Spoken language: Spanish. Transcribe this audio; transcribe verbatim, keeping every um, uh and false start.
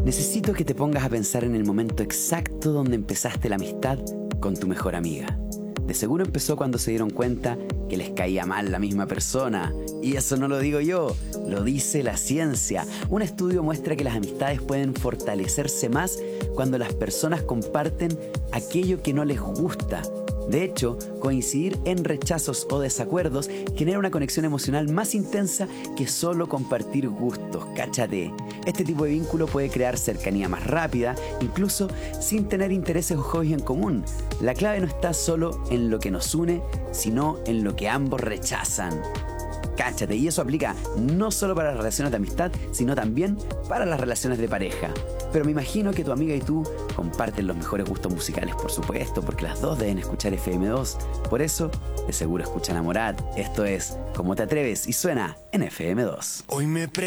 Necesito que te pongas a pensar en el momento exacto donde empezaste la amistad con tu mejor amiga. De seguro empezó cuando se dieron cuenta que les caía mal la misma persona. Y eso no lo digo yo, lo dice la ciencia. Un estudio muestra que las amistades pueden fortalecerse más cuando las personas comparten aquello que no les gusta. De hecho, coincidir en rechazos o desacuerdos genera una conexión emocional más intensa que solo compartir gustos. Cáchate. Este tipo de vínculo puede crear cercanía más rápida, incluso sin tener intereses o hobbies en común. La clave no está solo en lo que nos une, sino en lo que ambos rechazan. Cáchate, y eso aplica no solo para las relaciones de amistad, sino también para las relaciones de pareja. Pero me imagino que tu amiga y tú comparten los mejores gustos musicales, por supuesto, porque las dos deben escuchar F M dos. Por eso, de seguro escuchan a Morat. Esto es ¿Cómo te atreves? Y suena en F M dos. Hoy me pre